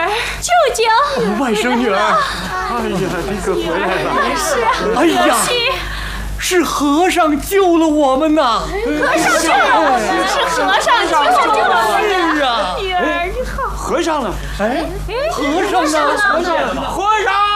儿，舅舅， 外甥女儿，哎呀，你可回来了！ 是啊， 哎呀，是和尚救了我们呐！ 和尚救了我们，是和尚救了我们。 是啊， 女儿，你好。 和尚呢？ 哎，和尚呢？ 和尚。